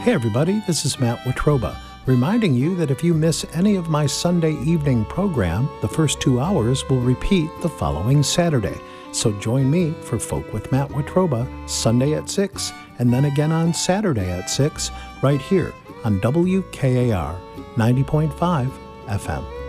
Hey everybody, this is Matt Watroba, reminding you that if you miss any of my Sunday evening program, the first 2 hours will repeat the following Saturday. So join me for Folk with Matt Watroba Sunday at 6 and then again on Saturday at 6 right here on WKAR 90.5 FM.